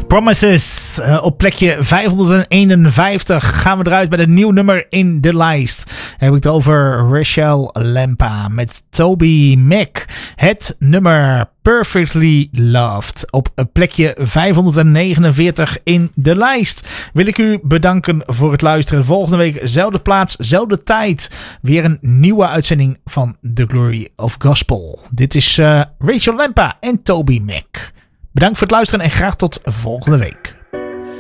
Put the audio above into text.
Promises. Op plekje 551 gaan we eruit met een nieuw nummer in de lijst. Dan heb ik het over Rachel Lempa met Toby Mac. Het nummer Perfectly Loved. Op plekje 549 in de lijst. Wil ik u bedanken voor het luisteren. Volgende week, zelfde plaats, zelfde tijd. Weer een nieuwe uitzending van The Glory of Gospel. Dit is Rachel Lempa en Toby Mac. Bedankt voor het luisteren en graag tot volgende week.